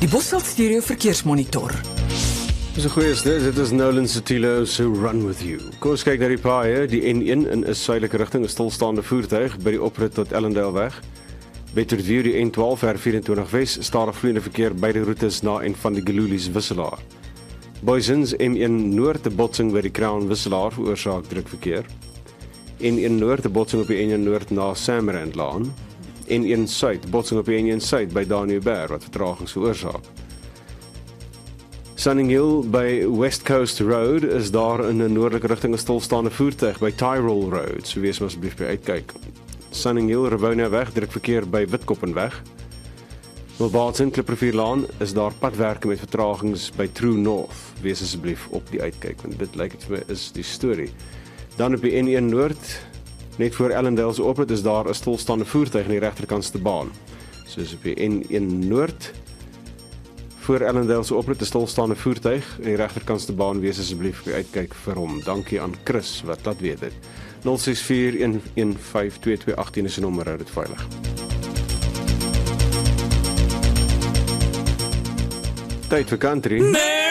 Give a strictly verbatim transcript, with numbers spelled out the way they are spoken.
Die Bosveld Stereo Verkeersmonitor. Dis 'n goeie dit, dit is Nolan Sotilo se Run With You. Kom ons kyk na die paaie, die N een in 'n suidelike rigting, 'n stilstaande voertuig by die oprit tot Ellendale weg. Bedfordview die N twaalf R vyf-en-twintig Wes, stadig vloeiende verkeer beide roetes na en van die Gelulies wisselaar. Boysens M een Noord, 'n botsing by die Crown wisselaar veroorsaak drukverkeer. N een Noord, 'n botsing op die N een Noord na Samrand Laan. N een Suid, botsing op die N een Suid by Daniëlberg wat vertragings veroorsaak. Sunninghill by West Coast Road is daar in 'n noordelike rigting 'n stilstaande voertuig by Tyrrell Road, so wees maar asseblief by uitkyk. Sunninghill Rivonia weg, drukverkeer by Witkoppen weg. Wilbaatsin Kliprivierlaan is daar padwerke met vertragings by True North, wees asseblief op die uitkyk, want dit lyk dit vir my is die storie. Dan op die N een Noord, net voor Ellendale se oprit is daar 'n stilstaande voertuig aan die regterkantste baan. Soos op die N een Noord, voor Ellendale se oprit 'n stilstaande voertuig aan die regterkantste baan, wees asseblief by uitkyk vir hom. Dankie aan Chris wat laat weet dit. nul ses vier een een vyf twee twee agt een is 'n nommer, hou dit veilig. Tyd vir country.